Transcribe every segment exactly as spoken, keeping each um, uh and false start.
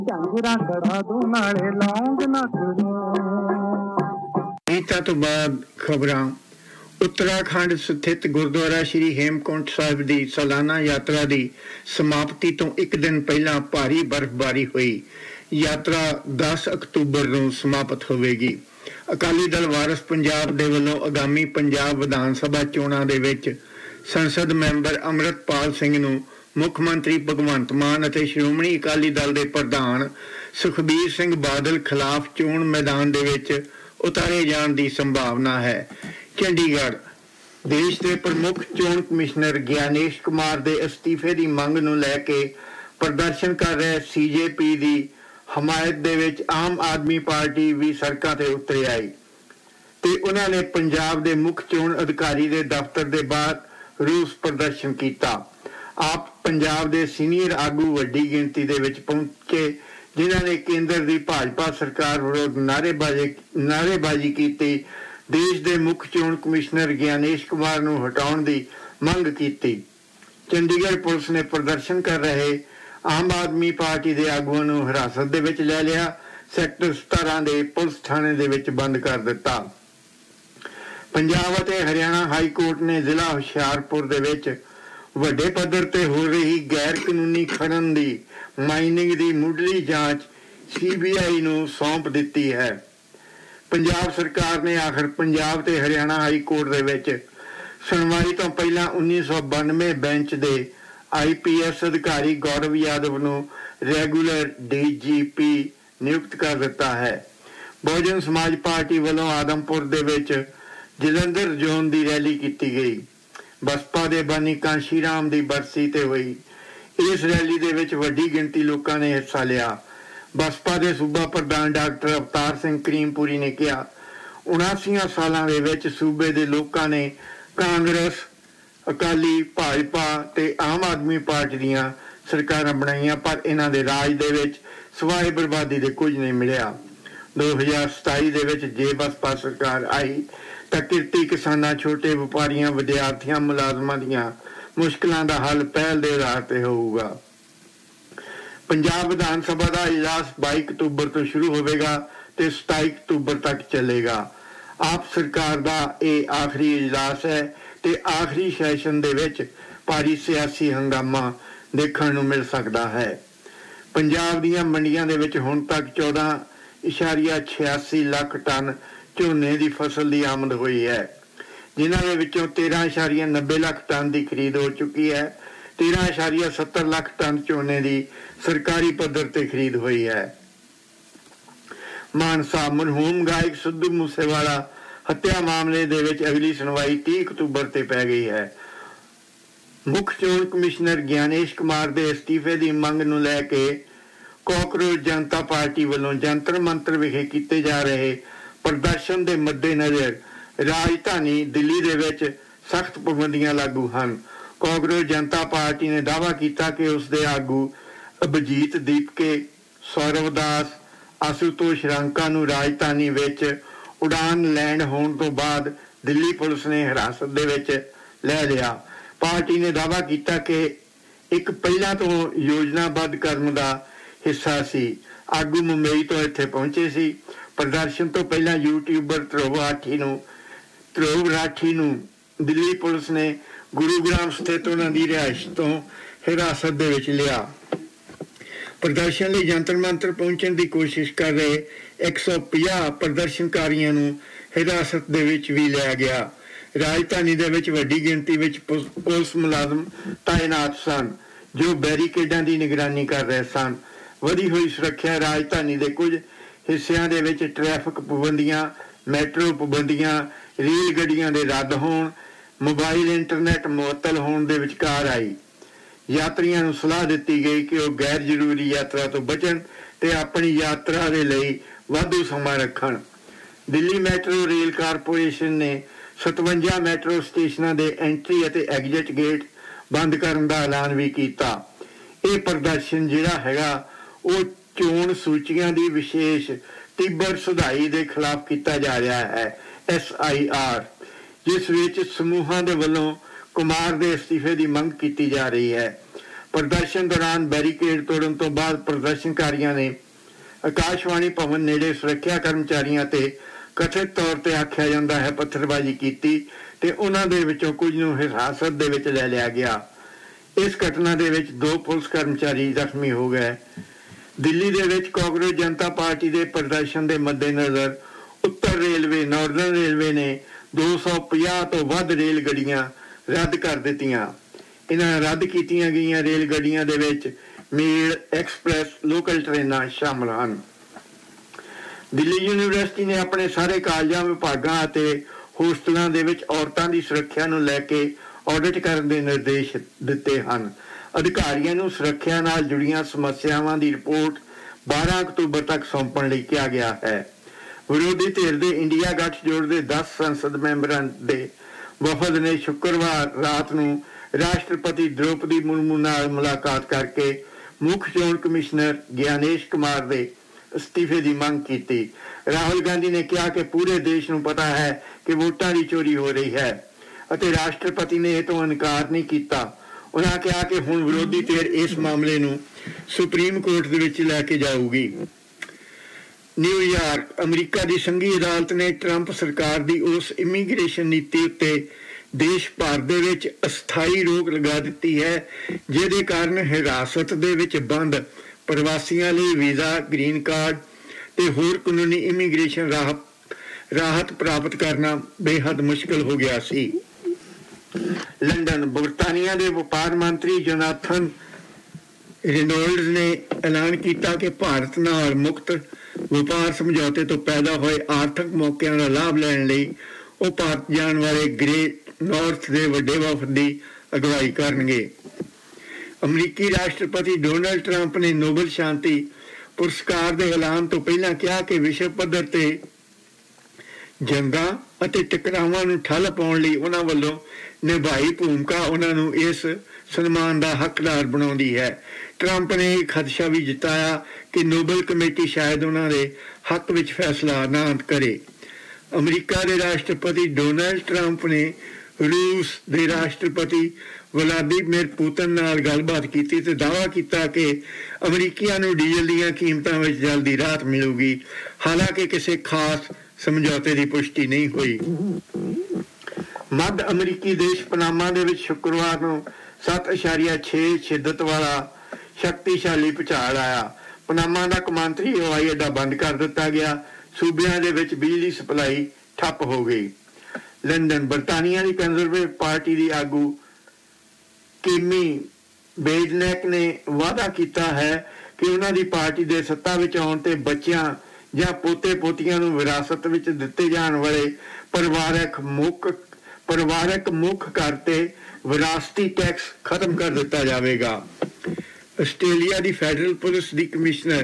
ਝਾਂਜਰਾਂ ਕੜਾ ਦੋ ਨਾਲੇ ਲੌਂਗ ਨੱਥ ਨੂੰ। ਗੀਤਾਂ ਤੋਂ ਬਾਅਦ ਖਬਰਾਂ। ਉੱਤਰਾਖੰਡ ਸਥਿਤ ਗੁਰਦੁਆਰਾ ਸ਼੍ਰੀ ਹੇਮਕੁੰਟ ਸਾਹਿਬ ਦੀ ਸਾਲਾਨਾ ਯਾਤਰਾ ਦੀ ਸਮਾਪਤੀ ਤੋਂ ਇੱਕ ਦਿਨ ਪਹਿਲਾਂ ਭਾਰੀ ਬਰਫ਼ਬਾਰੀ ਹੋਈ। ਯਾਤਰਾ ਦਸ ਅਕਤੂਬਰ ਨੂੰ ਸਮਾਪਤ ਹੋਵੇਗੀ। ਅਕਾਲੀ ਦਲ ਵਾਰਸ ਪੰਜਾਬ ਦੇ ਵੱਲੋਂ ਆਗਾਮੀ ਪੰਜਾਬ ਵਿਧਾਨ ਸਭਾ ਚੋਣਾਂ ਦੇ ਵਿੱਚ ਸੰਸਦ ਮੈਂਬਰ ਅੰਮ੍ਰਿਤਪਾਲ ਸਿੰਘ ਨੂੰ ਮੁੱਖ ਮੰਤਰੀ ਭਗਵੰਤ ਮਾਨ ਅਤੇ ਸ਼੍ਰੋਮਣੀ ਅਕਾਲੀ ਦਲ ਦੇ ਪ੍ਰਧਾਨ ਸੁਖਬੀਰ ਸਿੰਘ ਬਾਦਲ ਖਿਲਾਫ ਚੋਣ ਮੈਦਾਨ ਦੇ ਵਿੱਚ ਉਤਾਰੇ ਜਾਣ ਦੀ ਸੰਭਾਵਨਾ ਹੈ। ਚੰਡੀਗੜ੍ਹ। ਦੇਸ਼ ਦੇ ਪ੍ਰਮੁੱਖ ਚੋਣ ਕਮਿਸ਼ਨਰ ਗਿਆਨੇਸ਼ ਕੁਮਾਰ ਦੇ ਅਸਤੀਫੇ ਦੀ ਮੰਗ ਨੂੰ ਲੈ ਕੇ ਪ੍ਰਦਰਸ਼ਨ ਕਰ ਰਹੇ ਸੀ ਜੇ ਪੀ ਦੀ ਹਮਾਇਤ ਦੇ ਵਿੱਚ ਆਮ ਆਦਮੀ ਪਾਰਟੀ ਵੀ ਸੜਕਾਂ ਤੇ ਉਤਰ ਆਈ ਤੇ ਉਹਨਾਂ ਨੇ ਪੰਜਾਬ ਦੇ ਮੁੱਖ ਚੋਣ ਅਧਿਕਾਰੀ ਦੇ ਦਫ਼ਤਰ ਦੇ ਬਾਹਰ ਰੋਸ ਪ੍ਰਦਰਸ਼ਨ ਕੀਤਾ। ਆਪ ਪੰਜਾਬ ਦੇ ਸੀਨੀਅਰ ਆਗੂ ਵੱਡੀ ਗਿਣਤੀ ਦੇ ਵਿੱਚ ਪਹੁੰਚੇ, ਜਿਨ੍ਹਾਂ ਨੇ ਕੇਂਦਰ ਦੀ ਭਾਜਪਾ ਸਰਕਾਰ ਵਿਰੁੱਧ ਨਾਅਰੇਬਾਜ਼ੀ ਨਾਅਰੇਬਾਜ਼ੀ ਕੀਤੀ, ਦੇਸ਼ ਦੇ ਮੁੱਖ ਚੋਣ ਕਮਿਸ਼ਨਰ ਗਿਆਨੇਸ਼ ਕੁਮਾਰ ਨੂੰ ਹਟਾਉਣ ਦੀ ਮੰਗ ਕੀਤੀ। ਚੰਡੀਗੜ੍ਹ ਪੁਲਿਸ ਨੇ ਪ੍ਰਦਰਸ਼ਨ ਕਰ ਰਹੇ ਆਮ ਆਦਮੀ ਪਾਰਟੀ ਦੇ ਆਗੂਆਂ ਨੂੰ ਹਿਰਾਸਤ ਦੇ ਵਿੱਚ ਲੈ ਲਿਆ। ਸੈਕਟਰ ਸਤਾਰਾਂ ਦੇ ਪੁਲਿਸ ਥਾਣੇ ਦੇ ਵਿੱਚ ਬੰਦ ਕਰ ਦਿੱਤਾ। ਪੰਜਾਬ ਅਤੇ ਹਰਿਆਣਾ ਹਾਈ ਕੋਰਟ ਨੇ ਜ਼ਿਲ੍ਹਾ ਹੁਸ਼ਿਆਰਪੁਰ ਦੇ ਵਿੱਚ ਵੱਡੇ ਪੱਧਰ ਤੇ ਹੋ ਰਹੀ ਗੈਰ ਕਾਨੂੰਨੀ ਖਣਨ ਦੀ ਮਾਈਨਿੰਗ ਦੀ ਮੁੱਢਲੀ ਜਾਂਚ ਸੀ ਬੀ ਆਈ ਨੂੰ ਸੌਂਪ ਦਿੱਤੀ ਹੈ। ਪੰਜਾਬ ਸਰਕਾਰ ਨੇ ਆਖਰ ਪੰਜਾਬ ਤੇ ਹਰਿਆਣਾ ਹਾਈ ਕੋਰਟ ਦੇ ਵਿੱਚ ਸੁਣਵਾਈ ਤੋਂ ਪਹਿਲਾਂ ਉੱਨੀ ਸੌ ਬਾਨਵੇਂ ਬੈਂਚ ਦੇ ਆਈ ਪੀ ਐਸ ਅਧਿਕਾਰੀ ਗੌਰਵ ਯਾਦਵ ਨੂੰ ਰੈਗੂਲਰ ਡੀ ਜੀ ਪੀ ਨਿਯੁਕਤ ਕਰ ਦਿੱਤਾ ਹੈ। ਬਹੁਜਨ ਸਮਾਜ ਪਾਰਟੀ ਵੱਲੋਂ ਆਦਮਪੁਰ ਦੇ ਵਿੱਚ ਜਲੰਧਰ ਜ਼ੋਨ ਦੀ ਰੈਲੀ ਕੀਤੀ ਗਈ। ਬਸਪਾ ਦੇ ਬਾਨੀ ਕਾਂਸ਼ੀ ਰਾਮ ਦੀ ਬਰਸੀ ਤੇ ਹੋਈ ਇਸ ਰੈਲੀ ਦੇ ਵਿੱਚ ਵੱਡੀ ਗਿਣਤੀ ਲੋਕਾਂ ਨੇ ਹਿੱਸਾ ਲਿਆ। ਬਸਪਾ ਦੇ ਸੂਬਾ ਪ੍ਰਧਾਨ ਡਾਕਟਰ ਅਵਤਾਰ ਸਿੰਘ ਕਰੀਮਪੁਰੀ ਨੇ ਕਿਹਾ, ਉਨਾਸੀਆਂ ਸਾਲਾਂ ਦੇ ਵਿੱਚ ਸੂਬੇ ਦੇ ਲੋਕਾਂ ਨੇ ਕਾਂਗਰਸ, ਅਕਾਲੀ, ਭਾਜਪਾ ਤੇ ਆਮ ਆਦਮੀ ਪਾਰਟੀ ਦੀਆਂ ਸਰਕਾਰਾਂ ਬਣਾਈਆਂ, ਪਰ ਇਹਨਾਂ ਦੇ ਰਾਜ ਦੇ ਵਿੱਚ ਸਵਾਏ ਬਰਬਾਦੀ ਦੇ ਕੁਝ ਨਹੀਂ ਮਿਲਿਆ। ਦੋ ਹਜ਼ਾਰ ਸਤਾਈ ਦੇ ਵਿੱਚ ਜੇ ਬਸਪਾ ਸਰਕਾਰ ਆਈ ਤਾਂ ਕਿਰਤੀ ਕਿਸਾਨਾਂ, ਛੋਟੇ ਵਪਾਰੀਆਂ, ਵਿਦਿਆਰਥੀਆਂ, ਮੁਲਾਜ਼ਮਾਂ ਦੀਆਂ ਮੁਸ਼ਕਲਾਂ ਦਾ ਹੱਲ ਪਹਿਲ ਦੇ ਆਧਾਰ ਤੇ ਹੋਊਗਾ। ਪੰਜਾਬ ਵਿਧਾਨ ਸਭਾ ਦਾ ਇਜਲਾਸ ਬਾਈ ਅਕਤੂਬਰ ਤੋਂ ਸ਼ੁਰੂ ਹੋਵੇਗਾ ਤੇ ਸਤਾਈ ਅਕਤੂਬਰ ਤੱਕ ਚੱਲੇਗਾ। ਆਪ ਸਰਕਾਰ ਦਾ ਇਹ ਆਖਰੀ ਇਜਲਾਸ ਹੈ ਤੇ ਆਖਰੀ ਸੈਸ਼ਨ ਦੇ ਵਿੱਚ ਭਾਰੀ ਸਿਆਸੀ ਹੰਗਾਮਾ ਦੇਖਣ ਨੂੰ ਮਿਲ ਸਕਦਾ ਹੈ। ਪੰਜਾਬ ਦੀਆਂ ਮੰਡੀਆਂ ਦੇ ਵਿੱਚ ਹੁਣ ਤੱਕ ਚੌਦਾਂ ਇਸ਼ਾਰੀਆ ਛਿਆਸੀ ਲੱਖ ਟਨ ਝੋਨੇ ਦੀ ਫਸਲ ਦੀ ਆਮਦ ਹੋਈ ਹੈ, ਜਿਨ੍ਹਾਂ ਦੇ ਵਿੱਚੋਂ ਤੇਰਾਂ ਇਸ਼ਾਰੀਆ ਨੱਬੇ ਲੱਖ ਟਨ ਦੀ ਖਰੀਦ ਹੋ ਚੁੱਕੀ ਹੈ। ਤੇਰਾਂ ਇਸ਼ਾਰੀਆ ਸੱਤਰ ਲੱਖ ਟਨ ਝੋਨੇ ਦੀ ਸਰਕਾਰੀ ਪੱਧਰ ਤੇ ਖਰੀਦ ਹੋਈ ਹੈ। ਮਾਨਸਾ। ਮਰਹੂਮ ਗਾਇਕ ਸਿੱਧੂ ਮੂਸੇਵਾਲਾ ਹੱਤਿਆ ਮਾਮਲੇ ਦੇ ਵਿੱਚ ਅਗਲੀ ਸੁਣਵਾਈ ਤੀਹ ਅਕਤੂਬਰ ਤੇ ਪੈ ਗਈ ਹੈ। ਮੁੱਖ ਚੋਣ ਕਮਿਸ਼ਨਰ ਗਿਆਨੇਸ਼ ਕੁਮਾਰ ਦੇ ਅਸਤੀਫੇ ਦੀ ਮੰਗ ਨੂੰ ਲੈ ਕੇ ਕਾਕਰੋਚ ਜਨਤਾ ਪਾਰਟੀ ਵੱਲੋਂ ਜੰਤਰ ਮੰਤਰ ਵਿਖੇ ਕੀਤੇ ਜਾ ਰਹੇ ਪ੍ਰਦਰਸ਼ਨ ਦੇ ਮੱਦੇਨਜ਼ਰ ਰਾਜਧਾਨੀ ਦਿੱਲੀ ਦੇ ਵਿੱਚ ਸਖਤ ਪਾਬੰਦੀਆਂ ਲਾਗੂ ਹਨ। ਕਾਕਰੋਚ ਜਨਤਾ ਪਾਰਟੀ ਨੇ ਦਾਅਵਾ ਕੀਤਾ ਕਿ ਉਸ ਦੇ ਆਗੂ ਅਭਿਜੀਤ ਦੀਪਕੇ, ਸੌਰਵ ਦਾਸ, ਆਸ਼ੂਤੋਸ਼ ਰਾਂਕਾ ਨੂੰ ਰਾਜਧਾਨੀ ਵਿੱਚ ਉਡਾਨ ਲੈਂਡ ਹੋਣ ਤੋਂ ਬਾਅਦ ਦਿੱਲੀ ਪੁਲਿਸ ਨੇ ਹਿਰਾਸਤ ਦੇ ਵਿੱਚ ਲੈ ਲਿਆ। ਪਾਰਟੀ ਨੇ ਦਾਅਵਾ ਕੀਤਾ ਕਿ ਇੱਕ ਪਹਿਲਾਂ ਤੋਂ ਯੋਜਨਾਬੱਧ ਕਦਮ ਦਾ ਹਿੱਸਾ ਸੀ। ਆਗੂ ਮੁੰਬਈ ਤੋਂ ਇੱਥੇ ਪਹੁੰਚੇ ਸੀ। ਪ੍ਰਦਰਸ਼ਨ ਤੋਂ ਪਹਿਲਾਂ ਯੂਟਿਊਬਰ ਧਰੁਵ ਰਾਠੀ ਨੂੰ ਧਰੁਵ ਰਾਠੀ ਨੂੰ ਦਿੱਲੀ ਪੁਲਿਸ ਨੇ ਗੁਰੂਗ੍ਰਾਮ ਸਥਿਤ ਉਹਨਾਂ ਦੀ ਰਿਹਾਇਸ਼ ਤੋਂ ਹਿਰਾਸਤ ਦੇ ਵਿੱਚ ਲਿਆ। ਪ੍ਰਦਰਸ਼ਨ ਲਈ ਜੰਤਰ ਮੰਤਰ ਪਹੁੰਚਣ ਦੀ ਕੋਸ਼ਿਸ਼ ਕਰ ਰਹੇ ਇੱਕ ਸੌ ਪੰਜਾਹ ਪ੍ਰਦਰਸ਼ਨਕਾਰੀਆਂ ਨੂੰ ਹਿਰਾਸਤ ਦੇ ਵਿੱਚ ਵੀ ਲਿਆ ਗਿਆ। ਰਾਜਧਾਨੀ ਦੇ ਵਿੱਚ ਵੱਡੀ ਗਿਣਤੀ ਵਿੱਚ ਪੁਲਿਸ ਮੁਲਾਜ਼ਮ ਤਾਇਨਾਤ ਸਨ, ਜੋ ਬੈਰੀਕੇਡਾਂ ਦੀ ਨਿਗਰਾਨੀ ਕਰ ਰਹੇ ਸਨ। ਵਧੀ ਹੋਈ ਸੁਰੱਖਿਆ ਰਾਜਧਾਨੀ ਦੇ ਕੁਝ ਹਿੱਸਿਆਂ ਦੇ ਵਿੱਚ ਟ੍ਰੈਫਿਕ ਪਾਬੰਦੀਆਂ, ਮੈਟਰੋ ਪਾਬੰਦੀਆਂ, ਰੇਲ ਗੱਡੀਆਂ ਦੇ ਰੱਦ ਹੋਣ, ਮੋਬਾਈਲ ਇੰਟਰਨੈਟ ਮੁਅੱਤਲ ਹੋਣ ਦੇ ਵਿਚਕਾਰ ਆਈ। ਯਾਤਰੀਆਂ ਨੂੰ ਸਲਾਹ ਦਿੱਤੀ ਗਈ ਕਿ ਉਹ ਗੈਰ ਜ਼ਰੂਰੀ ਯਾਤਰਾ ਤੋਂ ਬਚਣ ਤੇ ਆਪਣੀ ਯਾਤਰਾ ਦੇ ਲਈ ਵਾਧੂ ਸਮਾਂ ਰੱਖਣ। ਦਿੱਲੀ ਮੈਟਰੋ ਰੇਲ ਕਾਰਪੋਰੇਸ਼ਨ ਨੇ ਸਤਵੰਜਾ ਮੈਟਰੋ ਸਟੇਸ਼ਨਾਂ ਦੇ ਐਂਟਰੀ ਅਤੇ ਐਗਜ਼ਿਟ ਗੇਟ ਬੰਦ ਕਰਨ ਦਾ ਐਲਾਨ ਵੀ ਕੀਤਾ। ਇਹ ਪ੍ਰਦਰਸ਼ਨ ਜਿਹੜਾ ਹੈਗਾ ਉਹ ਚੋਣ ਸੂਚੀਆਂ ਦੀ ਵਿਸ਼ੇਸ਼ ਤੀਬਰ ਸੁਧਾਈ ਦੇ ਖਿਲਾਫ ਕੀਤਾ ਜਾ ਰਿਹਾ ਹੈ, ਐਸ ਆਈ ਆਰ, ਜਿਸ ਵਿੱਚ ਸਮੂਹਾਂ ਦੇ ਵੱਲੋਂ ਕੁਮਾਰ ਦੇ ਅਸਤੀਫੇ ਦੀ ਮੰਗ ਕੀਤੀ ਜਾ ਰਹੀ ਹੈ। ਪ੍ਰਦਰਸ਼ਨ ਦੌਰਾਨ ਬੈਰੀਕੇਡ ਤੋੜਨ ਤੋਂ ਬਾਅਦ ਪ੍ਰਦਰਸ਼ਨਕਾਰੀਆਂ ਨੇ ਆਕਾਸ਼ਵਾਣੀ ਭਵਨ ਨੇੜੇ ਸੁਰੱਖਿਆ ਕਰਮਚਾਰੀਆਂ ਤੇ ਕਥਿਤ ਤੌਰ ਤੇ ਆਖਿਆ ਜਾਂਦਾ ਹੈ ਪੱਥਰਬਾਜ਼ੀ ਕੀਤੀ ਤੇ ਉਹਨਾਂ ਦੇ ਵਿੱਚੋਂ ਕੁਝ ਨੂੰ ਹਿਰਾਸਤ ਦੇ ਵਿੱਚ ਲੈ ਲਿਆ ਗਿਆ। ਇਸ ਘਟਨਾ ਦੇ ਵਿੱਚ ਦੋ ਪੁਲਿਸ ਕਰਮਚਾਰੀ ਜ਼ਖਮੀ ਹੋ ਗਏ। ਦਿੱਲੀ ਦੇ ਵਿੱਚ ਕਾਂਗਰਸ ਜਨਤਾ ਪਾਰਟੀ ਦੇ ਪ੍ਰਦਰਸ਼ਨ ਦੇ ਮੱਦੇਨਜ਼ਰ ਉੱਤਰ ਰੇਲਵੇ ਨਾਰਦਰਨ ਰੇਲਵੇ ਨੇ ਦੋ ਸੌ ਪੰਜਾਹ ਤੋਂ ਵੱਧ ਰੇਲ ਗੱਡੀਆਂ ਰੱਦ ਕਰ ਦਿੱਤੀਆਂ। ਇਹਨਾਂ ਰੱਦ ਕੀਤੀਆਂ ਗਈਆਂ ਰੇਲ ਗੱਡੀਆਂ ਦੇ ਵਿੱਚ ਮੇਲ, ਐਕਸਪ੍ਰੈਸ, ਲੋਕਲ ਟ੍ਰੇਨਾਂ ਸ਼ਾਮਲ ਹਨ। ਦਿੱਲੀ ਯੂਨੀਵਰਸਿਟੀ ਨੇ ਆਪਣੇ ਸਾਰੇ ਕਾਲਜਾਂ, ਵਿਭਾਗਾਂ ਅਤੇ ਹੋਸਟਲਾਂ ਦੇ ਵਿੱਚ ਔਰਤਾਂ ਦੀ ਸੁਰੱਖਿਆ ਨੂੰ ਲੈ ਕੇ ਆਡਿਟ ਕਰਨ ਦੇ ਨਿਰਦੇਸ਼ ਦਿੱਤੇ ਹਨ। ਅਧਿਕਾਰੀਆਂ ਨੂੰ ਸੁਰੱਖਿਆ ਨਾਲ ਜੁੜੀਆਂ ਸਮੱਸਿਆਵਾਂ ਦੀ ਰਿਪੋਰਟ ਬਾਰਾਂ ਅਕਤੂਬਰ ਤੱਕ ਸੌਂਪਣ ਲਈ ਕਿਹਾ ਗਿਆ ਹੈ। ਵਿਰੋਧੀ ਧਿਰ ਦੇ ਇੰਡੀਆ ਗੱਠਜੋੜ ਦੇ ਦਸ ਸੰਸਦ ਮੈਂਬਰਾਂ ਦੇ ਵਫਦ ਨੇ ਸ਼ੁੱਕਰਵਾਰ ਰਾਤ ਨੂੰ ਰਾਸ਼ਟਰਪਤੀ ਦ੍ਰੋਪਦੀ ਮੁਰਮੂ ਨਾਲ ਮੁਲਾਕਾਤ ਕਰਕੇ ਮੁੱਖ ਚੋਣ ਕਮਿਸ਼ਨਰ ਗਿਆਨੇਸ਼ ਕੁਮਾਰ ਦੇ ਅਸਤੀਫੇ ਦੀ ਮੰਗ ਕੀਤੀ। ਰਾਹੁਲ ਗਾਂਧੀ ਨੇ ਕਿਹਾ ਕਿ ਪੂਰੇ ਦੇਸ਼ ਨੂੰ ਪਤਾ ਹੈ ਕਿ ਵੋਟਾਂ ਦੀ ਚੋਰੀ ਹੋ ਰਹੀ ਹੈ ਅਤੇ ਰਾਸ਼ਟਰਪਤੀ ਨੇ ਇਹ ਤੋਂ ਇਨਕਾਰ ਨਹੀਂ ਕੀਤਾ। ਉਹਨਾਂ ਕਿਹਾ ਕਿ ਹੁਣ ਵਿਰੋਧੀ ਧਿਰ ਇਸ ਮਾਮਲੇ ਨੂੰ ਸੁਪਰੀਮ ਕੋਰਟ ਦੇ ਵਿੱਚ ਲੈ ਕੇ ਜਾਊਗੀ। ਨਿਊਯਾਰਕ, ਅਮਰੀਕਾ ਦੀ ਸੰਘੀ ਅਦਾਲਤ ਨੇ ਟਰੰਪ ਸਰਕਾਰ ਦੀ ਉਸ ਇਮੀਗ੍ਰੇਸ਼ਨ ਨੀਤੀ ਉੱਤੇ ਦੇਸ਼ ਭਰ ਦੇ ਵਿੱਚ ਅਸਥਾਈ ਰੋਕ ਲਗਾ ਦਿੱਤੀ ਹੈ ਜਿਹਦੇ ਕਾਰਨ ਹਿਰਾਸਤ ਦੇ ਵਿੱਚ ਬੰਦ ਪ੍ਰਵਾਸੀਆਂ ਲਈ ਵੀਜ਼ਾ, ਗ੍ਰੀਨ ਕਾਰਡ ਤੇ ਹੋਰ ਕਾਨੂੰਨੀ ਇਮੀਗ੍ਰੇਸ਼ਨ ਰਾਹਤ ਰਾਹਤ ਪ੍ਰਾਪਤ ਕਰਨਾ ਬੇਹੱਦ ਮੁਸ਼ਕਲ ਹੋ ਗਿਆ ਸੀ। ਲੰਡਨ, ਬਰਤਾਨੀਆ ਦੇ ਵਪਾਰ ਮੰਤਰੀ ਜੋਨਾਥਨ ਰੇਨੋਲਡਸ ਨੇ ਐਲਾਨ ਕੀਤਾ ਕਿ ਭਾਰਤ ਨਾਲ ਮੁਕਤ ਵਪਾਰ ਸਮਝੌਤੇ ਤੋਂ ਪੈਦਾ ਹੋਏ ਆਰਥਿਕ ਮੌਕਿਆਂ ਦਾ ਲਾਭ ਲੈਣ ਲਈ ਉਹ ਭਾਰਤ ਜਾਣ ਵਾਲੇ ਗ੍ਰੇਟ ਨਾਰਥ ਦੇ ਵੱਡੇ ਵਫਦ ਦੀ ਅਗਵਾਈ ਕਰਨਗੇ। ਅਮਰੀਕੀ ਰਾਸ਼ਟਰਪਤੀ ਡੋਨਾਲਡ ਟਰੰਪ ਨੇ ਨੋਬਲ ਸ਼ਾਂਤੀ ਪੁਰਸਕਾਰ ਦੇ ਐਲਾਨ ਤੋਂ ਪਹਿਲਾਂ ਕਿਹਾ ਕਿ ਵਿਸ਼ਵ ਪੱਧਰ ਤੇ ਜੰਗਾਂ ਅਤੇ ਟਕਰਾਵਾਂ ਨੂੰ ਠੱਲ ਪਾਉਣ ਲਈ ਉਹਨਾਂ ਵੱਲੋਂ ਨਿਭਾਈ ਭੂਮਿਕਾ ਉਹਨਾਂ ਨੂੰ ਇਸ ਸਨਮਾਨ ਦਾ ਹੱਕਦਾਰ ਬਣਾਉਂਦੀ ਹੈ। ਟਰੰਪ ਨੇ ਇਹ ਖਦਸ਼ਾ ਵੀ ਜਤਾਇਆ ਕਿ ਨੋਬਲ ਕਮੇਟੀ ਸ਼ਾਇਦ ਉਹਨਾਂ ਦੇ ਹੱਕ ਵਿੱਚ ਫੈਸਲਾ ਨਾ ਕਰੇ। ਅਮਰੀਕਾ ਦੇ ਰਾਸ਼ਟਰਪਤੀ ਡੋਨਾਲਡ ਟਰੰਪ ਨੇ ਰੂਸ ਦੇ ਰਾਸ਼ਟਰਪਤੀ ਵਲਾਦੀਮੀਰ ਪੁਤਿਨ ਨਾਲ ਗੱਲਬਾਤ ਕੀਤੀ ਤੇ ਦਾਅਵਾ ਕੀਤਾ ਕਿ ਅਮਰੀਕੀਆਂ ਨੂੰ ਡੀਜ਼ਲ ਦੀਆਂ ਕੀਮਤਾਂ ਵਿੱਚ ਜਲਦੀ ਰਾਹਤ ਮਿਲੂਗੀ, ਹਾਲਾਂਕਿ ਕਿਸੇ ਖਾਸ ਸਮਝੌਤੇ ਦੀ ਪੁਸ਼ਟੀ ਨਹੀਂ ਹੋਈ। ਮੱਧ ਅਮਰੀਕੀ ਦੇਸ਼ ਪਨਾਮਾ ਦੇ ਵਿੱਚ ਸ਼ੁੱਕਰਵਾਰ ਨੂੰ ਸੱਤ ਇਸ਼ਾਰੀਆ ਛੇ ਸ਼ਿੱਦਤ ਵਾਲਾ ਸ਼ਕਤੀਸ਼ਾਲੀ ਭੂਚਾਲ ਆਇਆ। ਪਨਾਮਾ ਦਾ ਕੌਮਾਂਤਰੀ ਹਵਾਈ ਅੱਡਾ ਬੰਦ ਕਰ ਦਿੱਤਾ ਗਿਆ। ਸੂਬਿਆਂ ਦੇ ਵਿੱਚ ਬਿਜਲੀ ਸਪਲਾਈ ਠੱਪ ਹੋ ਗਈ। ਲੰਡਨ, ਬਰਤਾਨੀਆ ਦੀ ਕੰਜ਼ਰਵੇਟਿਵ ਪਾਰਟੀ ਦੀ ਆਗੂ ਕਿਮੀ ਬੇਜਨੈਕ ਨੇ ਵਾਅਦਾ ਕੀਤਾ ਹੈ ਕਿ ਉਹਨਾਂ ਦੀ ਪਾਰਟੀ ਦੇ ਸੱਤਾ ਵਿੱਚ ਆਉਣ ਤੇ ਬੱਚਿਆਂ ਜਾਂ ਪੋਤੇ ਪੋਤੀਆਂ ਨੂੰ ਵਿਰਾਸਤ ਵਿੱਚ ਦਿੱਤੇ ਜਾਣ ਵਾਲੇ ਪਰਿਵਾਰਕ ਮੁੱਖ ਪਰਿਵਾਰਕ ਮੁੱਖ ਕਰ ਤੇ ਵਿਰਾਸਤੀ ਟੈਕਸ ਖਤਮ ਕਰ ਦਿੱਤਾ ਜਾਵੇਗਾ। ਆਸਟ੍ਰੇਲੀਆ ਦੀ ਫੈਡਰਲ ਪੁਲਿਸ ਦੀ ਕਮਿਸ਼ਨਰ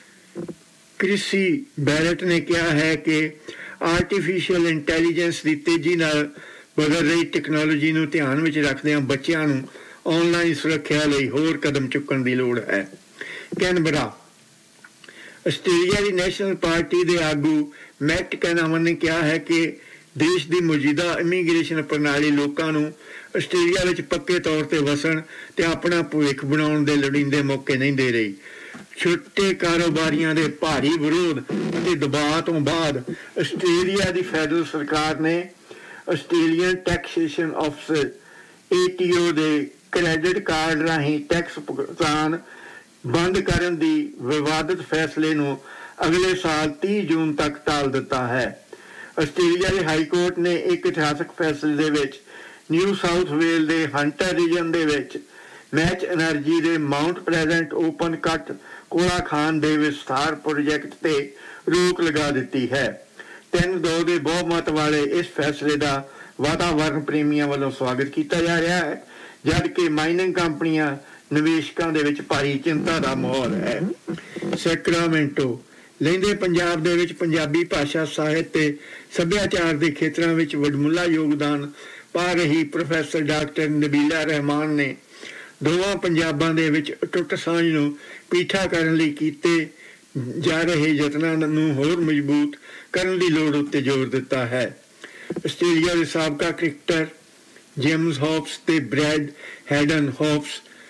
ਕ੍ਰਿਸੀ ਬੈਰਟ ਨੇ ਕਿਹਾ ਹੈ ਕਿ ਆਰਟੀਫਿਸ਼ੀਅਲ ਇੰਟੈਲੀਜੈਂਸ ਦੀ ਤੇਜ਼ੀ ਨਾਲ ਬਦਲ ਰਹੀ ਟੈਕਨੋਲੋਜੀ ਨੂੰ ਧਿਆਨ ਵਿੱਚ ਰੱਖਦਿਆਂ ਬੱਚਿਆਂ ਨੂੰ ਆਨਲਾਈਨ ਸੁਰੱਖਿਆ ਲਈ ਹੋਰ ਕਦਮ ਚੁੱਕਣ ਦੀ ਲੋੜ ਹੈ। ਕੈਨਬਰਾ, ਆਸਟ੍ਰੇਲੀਆ ਦੀ ਨੈਸ਼ਨਲ ਪਾਰਟੀ ਦੇ ਆਗੂ ਮੈਟ ਕੈਨਾਮਨ ਨੇ ਕਿਹਾ ਹੈ ਕਿ ਦੇਸ਼ ਦੀ ਮੌਜੂਦਾ ਇਮੀਗ੍ਰੇਸ਼ਨ ਪ੍ਰਣਾਲੀ ਲੋਕਾਂ ਨੂੰ ਆਸਟ੍ਰੇਲੀਆ ਵਿੱਚ ਪੱਕੇ ਤੌਰ ਤੇ ਵਸਣ ਤੇ ਆਪਣਾ ਭਵਿੱਖ ਬਣਾਉਣ ਦੇ ਲੋੜੀਂਦੇ ਮੌਕੇ ਨਹੀਂ ਦੇ ਰਹੀ। ਛੋਟੇ ਕਾਰੋਬਾਰੀਆਂ ਦੇ ਭਾਰੀ ਵਿਰੋਧ ਅਤੇ ਦਬਾਅ ਤੋਂ ਬਾਅਦ ਆਸਟ੍ਰੇਲੀਆ ਦੀ ਫੈਡਰਲ ਸਰਕਾਰ ਨੇ Australian taxation officer A T O ਦੇ ਕ੍ਰੈਡਿਟ ਕਾਰਡ ਰਾਹੀਂ ਟੈਕਸ ਭੁਗਤਾਨ ਬੰਦ ਕਰਨ ਦੀ ਵਿਵਾਦਤ ਫੈਸਲੇ ਨੂੰ ਅਗਲੇ ਸਾਲ ਤੀਹ ਜੂਨ ਤੱਕ ਟਾਲ ਦਿੱਤਾ ਹੈ। ਆਸਟ੍ਰੇਲੀਆ ਦੇ ਹਾਈ ਕੋਰਟ ਨੇ ਇੱਕ ਇਤਿਹਾਸਕ ਫੈਸਲੇ ਦੇ ਵਿੱਚ ਨਿਊ ਸਾਊਥ ਵੇਲ ਦੇ ਹੰਟਰ ਰੀਜਨ ਦੇ ਵਿੱਚ ਮੈਚ ਐਨਰਜੀ ਦੇ ਮਾਊਂਟ ਪ੍ਰੈਜ਼ੈਂਟ ਓਪਨ ਕੱਟ ਕੋਲਾ ਖਾਨ ਦੇ ਵਿਸਥਾਰ ਪ੍ਰੋਜੈਕਟ ਤੇ ਰੋਕ ਲਗਾ ਦਿੱਤੀ ਹੈ। ਤਿੰਨ ਦੋ ਦੇ ਬਹੁਮਤ ਵਾਲੇ ਇਸ ਫੈਸਲੇ ਦਾ ਵਾਤਾਵਰਣ ਪ੍ਰੇਮੀਆਂ ਵੱਲੋਂ ਸਵਾਗਤ ਕੀਤਾ ਜਾ ਰਿਹਾ ਹੈ, ਜਦ ਕਿ ਮਾਈਨਿੰਗ ਕੰਪਨੀਆਂ ਨਿਵੇਸ਼ਕਾਂ ਦੇ ਵਿੱਚ ਭਾਰੀ ਚਿੰਤਾ ਦਾ ਮਾਹੌਲ ਹੈ। ਸੈਕਰਾਮੈਂਟੋ, ਲਹਿੰਦੇ ਪੰਜਾਬ ਦੇ ਵਿੱਚ ਪੰਜਾਬੀ ਭਾਸ਼ਾ, ਸਾਹਿਤ ਤੇ ਸੱਭਿਆਚਾਰ ਦੇ ਖੇਤਰਾਂ ਵਿੱਚ ਵਡਮੁੱਲਾ ਯੋਗਦਾਨ ਪਾ ਰਹੀ ਪ੍ਰੋਫੈਸਰ ਡਾਕਟਰ ਨਬੀਲਾ ਰਹਿਮਾਨ ਨੇ ਦੋਵਾਂ ਪੰਜਾਬਾਂ ਦੇ ਵਿੱਚ ਅਟੁੱਟ ਸਾਂਝ ਨੂੰ ਪੀਠਾ ਕਰਨ ਲਈ ਕੀਤੇ ਜਾ ਰਹੇ ਯਤਨਾਂ ਨੂੰ ਹੋਰ ਮਜ਼ਬੂਤ ਕਰਨ ਦੀ ਲੋੜ ਉੱਤੇ ਜ਼ੋਰ ਦਿੱਤਾ ਹੈ। ਆਸਟ੍ਰੇਲੀਆ ਦੇ ਸਾਬਕਾ ਕ੍ਰਿਕਟਰ ਜੇਮਸ ਹੋਪਸ ਤੇ ਬ੍ਰੈਡ ਹੈਡਨ ਹੋਪਸ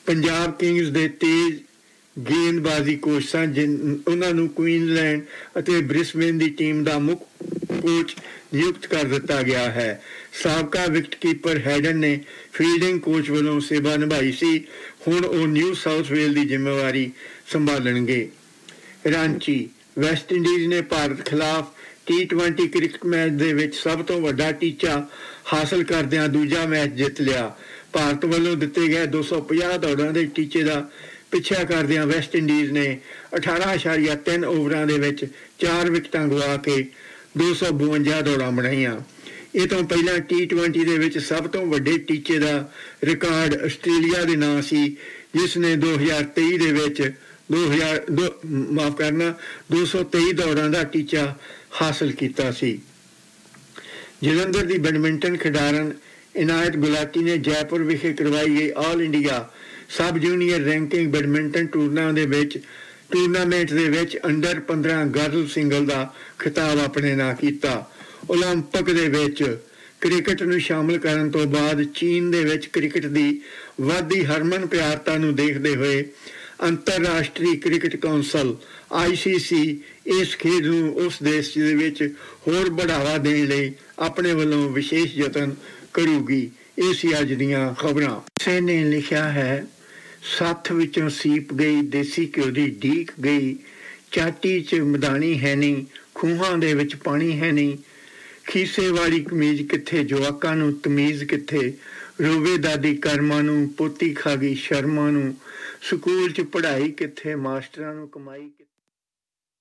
ਪੰਜਾਬ ਕਿੰਗਜ਼ ਦੇ ਤੇਜ਼ ਗੇਂਦਬਾਜ਼ੀ ਕੋਚਾਂ ਜਿਨ ਉਹਨਾਂ ਨੂੰ ਕੁਈਨਜ਼ਲੈਂਡ ਅਤੇ ਬ੍ਰਿਸਬੇਨ ਦੀ ਟੀਮ ਦਾ ਮੁੱਖ ਕੋਚ ਨਿਯੁਕਤ ਕਰ ਦਿੱਤਾ ਗਿਆ ਹੈ। ਸਾਬਕਾ ਵਿਕਟਕੀਪਰ ਹੈਡਨ ਨੇ ਫੀਲਡਿੰਗ ਕੋਚ ਵੱਲੋਂ ਸੇਵਾ ਨਿਭਾਈ ਸੀ। ਹੁਣ ਉਹ ਨਿਊ ਸਾਊਥ ਵੇਲ ਦੀ ਜ਼ਿੰਮੇਵਾਰੀ ਸੰਭਾਲਣਗੇ। ਰਾਂਚੀ ਵੈਸਟ ਇੰਡੀਜ਼ ਨੇ ਭਾਰਤ ਖਿਲਾਫ ਟੀ ਟਵੈਂਟੀ ਕ੍ਰਿਕਟ ਮੈਚ ਦੇ ਵਿੱਚ ਸਭ ਤੋਂ ਵੱਡਾ ਟੀਚਾ ਹਾਸਲ ਕਰਦਿਆਂ ਦੂਜਾ ਮੈਚ ਜਿੱਤ ਲਿਆ। ਭਾਰਤ ਵੱਲੋਂ ਦਿੱਤੇ ਗਏ ਦੋ ਸੌ ਪੰਜਾਹ ਦੌੜਾਂ ਦੇ ਟੀਚੇ ਦਾ ਪਿੱਛਾ ਕਰਦਿਆਂ ਵੈਸਟ ਇੰਡੀਜ਼ ਨੇ ਅਠਾਰਾਂ ਇਸ਼ਾਰੀਆ ਤਿੰਨ ਓਵਰਾਂ ਦੇ ਵਿੱਚ ਚਾਰ ਵਿਕਟਾਂ ਗਵਾ ਕੇ ਦੋ ਸੌ ਬਵੰਜਾ ਦੌੜਾਂ ਬਣਾਈਆਂ। ਇਹ ਤੋਂ ਪਹਿਲਾਂ ਟੀ ਟਵੈਂਟੀ ਦੇ ਵਿੱਚ ਸਭ ਤੋਂ ਵੱਡੇ ਟੀਚੇ ਦਾ ਰਿਕਾਰਡ ਆਸਟ੍ਰੇਲੀਆ ਦੇ ਨਾਂ ਸੀ, ਜਿਸ ਨੇ ਦੋ ਹਜ਼ਾਰ ਤੇਈ ਦੇ ਵਿੱਚ ਦੋ ਹਜ਼ਾਰ ਦੋ ਮਾਫ ਕਰਨਾ ਦੋ ਸੌ ਤੇਈ ਦੌੜਾਂ ਦਾ ਟੀਚਾ ਹਾਸਲ ਕੀਤਾ ਸੀ। ਜਲੰਧਰ ਦੀ ਬੈਡਮਿੰਟਨ ਖਿਡਾਰਨ ਇਨਾਇਤ ਗੁਲਾਟੀ ਨੇ ਜੈਪੁਰ ਵਿਖੇ ਕਰਵਾਈ ਗਈ ਆਲ ਇੰਡੀਆ ਸਬ ਜੂਨੀਅਰ ਰੈਂਕਿੰਗ ਬੈਡਮਿੰਟਨ ਟੂਰਨਾ ਦੇ ਵਿੱਚ ਟੂਰਨਾਮੈਂਟ ਦੇ ਵਿੱਚ ਅੰਡਰ ਪੰਦਰਾਂ ਗਰਲ ਸਿੰਗਲ ਦਾ ਖਿਤਾਬ ਆਪਣੇ ਨਾਂ ਕੀਤਾ। ਓਲੰਪਿਕ ਦੇ ਵਿੱਚ ਕ੍ਰਿਕਟ ਨੂੰ ਸ਼ਾਮਲ ਕਰਨ ਤੋਂ ਬਾਅਦ ਚੀਨ ਦੇ ਵਿੱਚ ਕ੍ਰਿਕਟ ਦੀ ਵੱਧਦੀ ਹਰਮਨ ਪਿਆਰਤਾ ਨੂੰ ਦੇਖਦੇ ਹੋਏ ਅੰਤਰਰਾਸ਼ਟਰੀ ਕ੍ਰਿਕਟ ਕੌਂਸਲ ਆਈ ਸੀ ਸੀ ਇਸ ਖੇਡ ਨੂੰ ਉਸ ਦੇਸ਼ ਦੇ ਵਿੱਚ ਹੋਰ ਬੜਾਵਾ ਦੇਣ ਲਈ ਆਪਣੇ ਵੱਲੋਂ ਵਿਸ਼ੇਸ਼ ਯਤਨ ਕਰੂਗੀ। ਇਹ ਸੀ ਅੱਜ ਦੀਆਂ ਖਬਰਾਂ। ਕਿਸੇ ਨੇ ਲਿਖਿਆ ਹੈ, ਸੱਥ ਵਿੱਚੋਂ ਸੀਪ ਗਈ, ਦੇਸੀ ਘਿਓ ਦੀ ਡੀਕ ਗਈ, ਚਾਟੀ 'ਚ ਮਦਾਨੀ ਹੈ ਨਹੀਂ, ਖੂਹਾਂ ਦੇ ਵਿੱਚ ਪਾਣੀ ਹੈ ਨਹੀਂ, ਖੀਸੇ ਵਾਲੀ ਕਮੀਜ਼ ਕਿੱਥੇ, ਜਵਾਕਾਂ ਨੂੰ ਤਮੀਜ਼ ਕਿੱਥੇ, ਰੋਵੇ ਦਾਦੀ ਕਰਮਾਂ ਨੂੰ, ਪੋਤੀ ਖਾ ਗਈ ਸ਼ਰਮਾਂ ਨੂੰ, ਸਕੂਲ 'ਚ ਪੜ੍ਹਾਈ ਕਿੱਥੇ, ਮਾਸਟਰਾਂ ਨੂੰ ਕਮਾਈ ਕਿੱਥੇ।